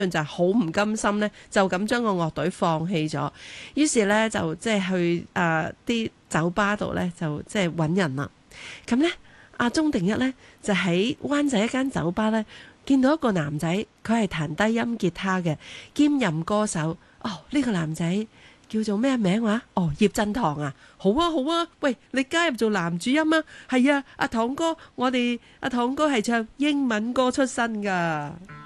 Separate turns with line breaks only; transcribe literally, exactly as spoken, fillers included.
就係好唔甘心咧，就咁將個樂隊放棄咗。於是咧就即係去誒啲、呃、酒吧度咧，就即係揾人啦。咁咧，阿鐘定一咧就喺灣仔一間酒吧咧，見到一個男仔，佢係彈低音吉他嘅，兼任歌手。哦，呢、這個男仔叫做咩名話？哦，葉振棠啊，好啊好啊，喂，你加入做男主音啊？係啊，阿棠哥，我哋阿棠哥係唱英文歌出身㗎。